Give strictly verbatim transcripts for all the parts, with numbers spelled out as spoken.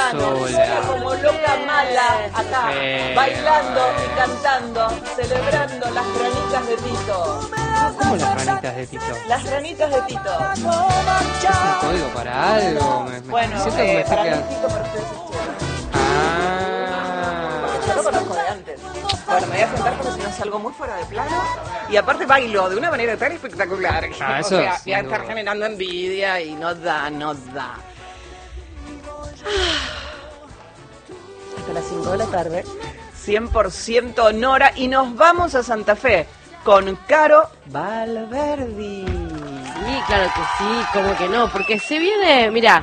sola. Como loca mala acá, Eh, bailando y cantando, celebrando las granitas de Tito. ¿Cómo las ranitas de Tito? Las granitas de Tito. ¿Es un código para algo? Me, me Bueno, siento que me eh, está para mí quedando... Tito pertenece a izquierda. Ah. Yo lo conozco de antes. Bueno, me voy a sentar porque si no es algo muy fuera de plano. Y aparte bailo de una manera tan espectacular. Ah, o eso sea, sin voy a estar duda. generando envidia y no da, no da. Hasta las cinco de la tarde, cien por ciento Nora. Y nos vamos a Santa Fe con Caro Valverdi. Sí, claro que sí, como que no, porque se viene, mira,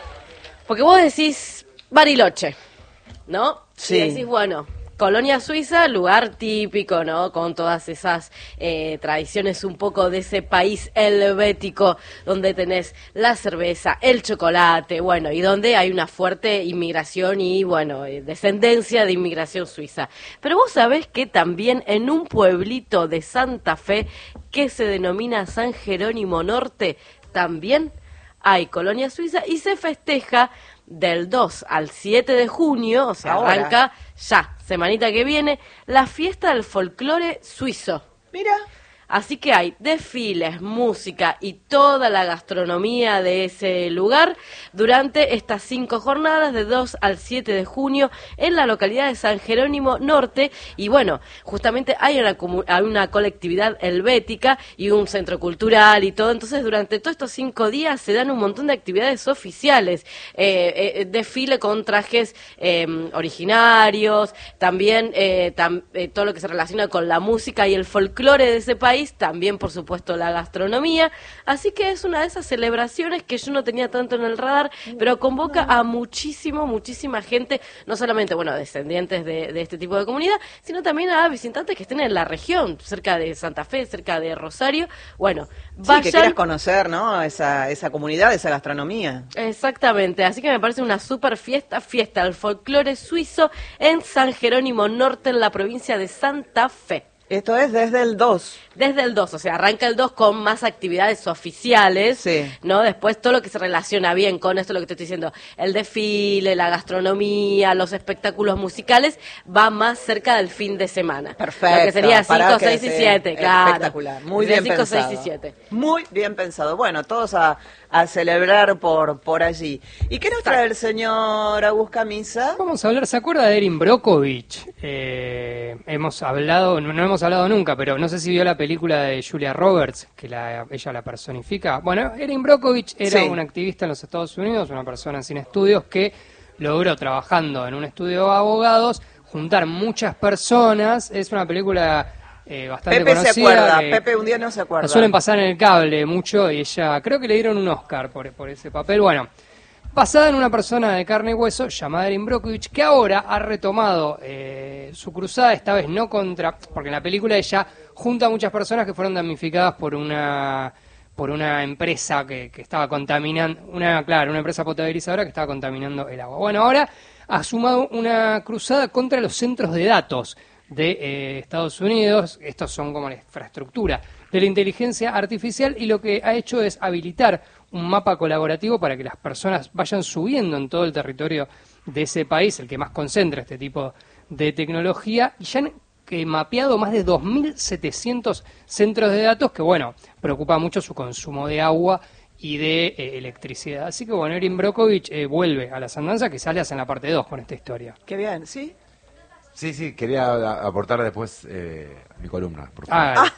porque vos decís Bariloche, ¿no? Sí. Y decís, bueno, Colonia Suiza, lugar típico, ¿no? Con todas esas eh, tradiciones un poco de ese país helvético, donde tenés la cerveza, el chocolate, bueno, y donde hay una fuerte inmigración y, bueno, eh, descendencia de inmigración suiza. Pero vos sabés que también en un pueblito de Santa Fe, que se denomina San Jerónimo Norte, también hay Colonia Suiza y se festeja del dos al siete de junio, o sea, Ahora. arranca ya, semanita que viene, la fiesta del folclore suizo. Mira. Así que hay desfiles, música y toda la gastronomía de ese lugar durante estas cinco jornadas de dos al siete de junio en la localidad de San Jerónimo Norte. Y bueno, justamente hay una, comu- hay una colectividad helvética y un centro cultural y todo. Entonces durante todos estos cinco días se dan un montón de actividades oficiales. Eh, eh, desfile con trajes eh, originarios, también eh, tam- eh, todo lo que se relaciona con la música y el folclore de ese país. También, por supuesto, la gastronomía. Así que es una de esas celebraciones que yo no tenía tanto en el radar, pero convoca a muchísimo, muchísima gente, no solamente, bueno, descendientes de, de este tipo de comunidad, sino también a visitantes que estén en la región, cerca de Santa Fe, cerca de Rosario. Bueno, vayan... Sí, que quieras conocer, ¿no? Esa, esa comunidad, esa gastronomía. Exactamente, así que me parece una super fiesta, fiesta del folclore suizo en San Jerónimo Norte, en la provincia de Santa Fe. Esto es desde el dos. Desde el dos, o sea, arranca el dos con más actividades oficiales, Sí. ¿no? Después todo lo que se relaciona bien con esto, lo que te estoy diciendo, el desfile, la gastronomía, los espectáculos musicales, va más cerca del fin de semana. Perfecto. Lo que sería para cinco, que seis y sea siete, claro. Espectacular. Muy Sería bien cinco, pensado. seis y siete. Muy bien pensado. Bueno, todos a, a celebrar por, por allí. ¿Y qué nos trae el señor Agus Camisa? Vamos a hablar, ¿se acuerda de Erin Brockovich? Eh, hemos hablado, no, no hemos hablado nunca, pero no sé si vio la película de Julia Roberts, que la, ella la personifica. Bueno, Erin Brockovich era Sí. una activista en los Estados Unidos, una persona sin estudios que logró, trabajando en un estudio de abogados, juntar muchas personas. Es una película eh, bastante Pepe conocida. se acuerda, que Pepe un día no se acuerda. la suelen pasar en el cable mucho y ella, creo que le dieron un Oscar por, por ese papel. Bueno, basada en una persona de carne y hueso llamada Erin Brockovich, que ahora ha retomado eh, su cruzada, esta vez no contra, porque en la película ella junta a muchas personas que fueron damnificadas por una por una empresa que, que estaba contaminando, una claro, una empresa potabilizadora que estaba contaminando el agua. Bueno, ahora ha sumado una cruzada contra los centros de datos de eh, Estados Unidos. Estos son como la infraestructura de la inteligencia artificial, y lo que ha hecho es habilitar un mapa colaborativo para que las personas vayan subiendo en todo el territorio de ese país, el que más concentra este tipo de tecnología, y ya han eh, mapeado más de dos mil setecientos centros de datos, que bueno, preocupa mucho su consumo de agua y de eh, electricidad. Así que bueno, Erin Brockovich eh, vuelve a las andanzas, que sale en la parte dos con esta historia. Qué bien, ¿sí? Sí, sí, quería a- aportar después eh, mi columna, por favor. Ah,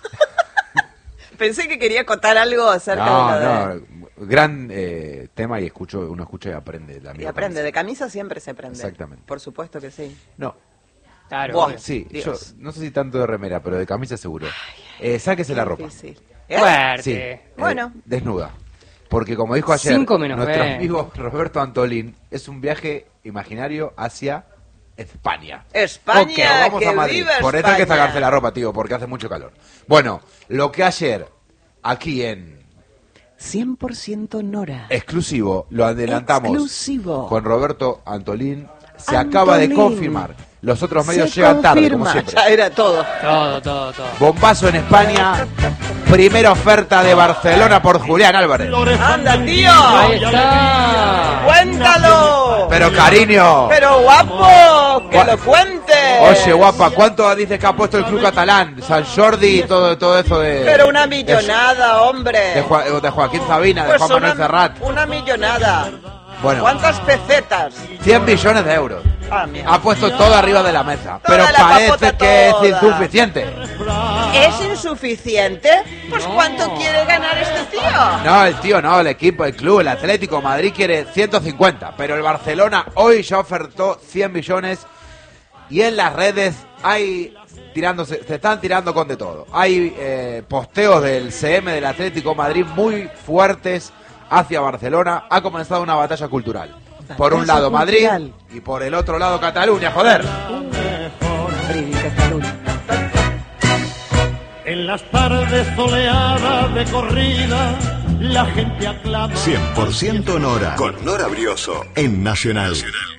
Pensé que quería contar algo acerca No, de lo de... no, gran eh, tema, y escucho, uno escucha y aprende. La Y misma aprende, cosa. de camisa siempre se aprende. Exactamente. Por supuesto que sí. No, claro. Buah. obvio. sí, Dios. yo no sé si tanto de remera, pero de camisa seguro. Eh, sáquese la ropa. Difícil. ¿Eh? Fuerte. Sí, eh, Bueno. desnuda. Porque como dijo ayer Cinco menos nuestro veinte. amigo Roberto Antolín, es un viaje imaginario hacia España. España, Ok, vamos que a Madrid. viva Por eso hay que España. sacarse la ropa, tío, porque hace mucho calor. Bueno, lo que ayer, aquí en cien por ciento Nora. exclusivo, lo adelantamos Exclusivo. con Roberto Antolín, se Antolín. acaba de confirmar. Los otros medios Se llegan tarde, como confirma. siempre. Ya era todo. Todo, todo, todo. Bombazo en España. Primera oferta de Barcelona por Julián Álvarez. ¡Anda, tío! Ahí está. ¡Cuéntalo! Pero cariño. Pero guapo, que Gua- lo cuente. Oye, guapa, ¿cuánto dices que ha puesto el club catalán? San Jordi y todo, todo eso de... Pero una millonada, hombre. De, Joa- de Joaquín Sabina, de Pues Juan Manuel una, Serrat. una millonada. Bueno, ¿Cuántas pesetas? cien millones de euros. Ah, mira. Ha puesto todo arriba de la mesa. Toda Pero la parece papota que es toda. insuficiente. ¿Es insuficiente? Pues ¿cuánto quiere ganar este tío? No, el tío no, el equipo, el club, el Atlético de Madrid quiere ciento cincuenta. Pero el Barcelona hoy ya ofertó cien millones. Y en las redes hay... tirándose, se están tirando con de todo. Hay eh, posteos del C M del Atlético de Madrid muy fuertes hacia Barcelona. Ha comenzado una batalla cultural. Por un Batalla lado Madrid cultural. y por el otro lado Cataluña, joder. Madrid y Cataluña. En las tardes soleadas de corrida, la gente aclama. cien por ciento Nora. Con Nora Brioso. En Nacional.